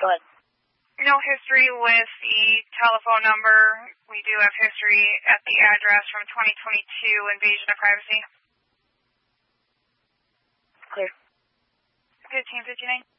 ahead. No history with the telephone number. We do have history at the address from 2022 invasion of privacy. Clear. 1559.